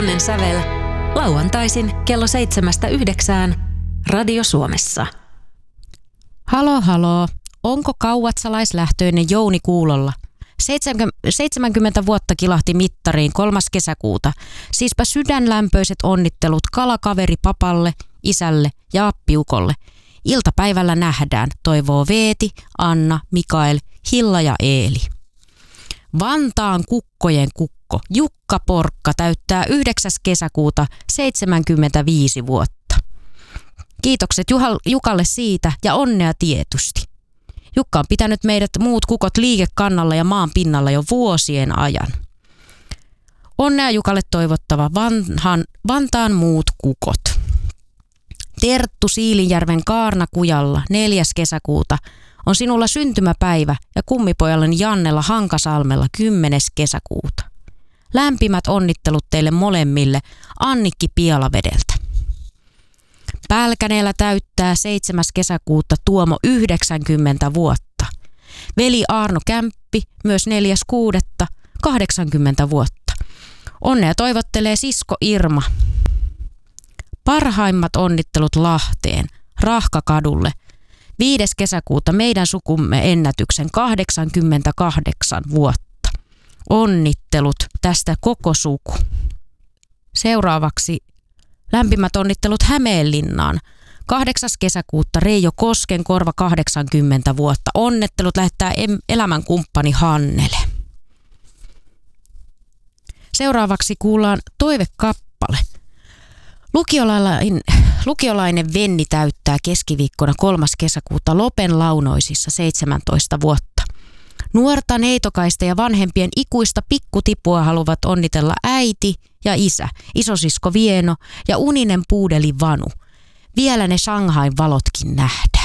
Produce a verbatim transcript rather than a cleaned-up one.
Onnen sävel lauantaisin kello seitsemästä yhdeksään Radio Suomessa. Halo, halo. Onko kauatsalaislähtöinen Jouni kuulolla? seitsemänkymmentä vuotta kilahti mittariin kolmas kesäkuuta. Siispä sydänlämpöiset onnittelut kalakaveri papalle, isälle ja appiukolle. Iltapäivällä nähdään, toivoo Veeti, Anna, Mikael, Hilla ja Eeli. Vantaan kukkojen kukko Jukka Porkka täyttää yhdeksäs kesäkuuta seitsemänkymmentäviisi vuotta. Kiitokset Jukalle siitä ja onnea tietysti. Jukka on pitänyt meidät muut kukot liikekannalla ja maan pinnalla jo vuosien ajan. Onnea Jukalle toivottava vanhan, Vantaan muut kukot. Terttu Siilinjärven Kaarnakujalla neljäs kesäkuuta on sinulla syntymäpäivä ja kummipojallani Jannella Hankasalmella kymmenes kesäkuuta. Lämpimät onnittelut teille molemmille Annikki Pialavedeltä. Pälkäneellä täyttää seitsemäs kesäkuuta Tuomo yhdeksänkymmentä vuotta. Veli Arno Kämppi myös neljäs kuudetta kahdeksankymmentä vuotta. Onnea toivottelee sisko Irma. Parhaimmat onnittelut Lahteen, Rahkakadulle. viides kesäkuuta meidän sukumme ennätyksen kahdeksankymmentäkahdeksan vuotta. Onnittelut tästä koko suku. Seuraavaksi lämpimät onnittelut Hämeenlinnaan. kahdeksas kesäkuuta Reijo Koskenkorva kahdeksankymmentä vuotta. Onnittelut lähettää elämänkumppani Hannele. Seuraavaksi kuullaan toivekappale. Lukiolainen, lukiolainen Venni täyttää keskiviikkona kolmas kesäkuuta Lopen launoisissa seitsemäntoista vuotta. Nuorta neitokaista ja vanhempien ikuista pikkutipua haluavat onnitella äiti ja isä, isosisko Vieno ja uninen puudeli Vanu. Vielä ne Shanghain valotkin nähdään.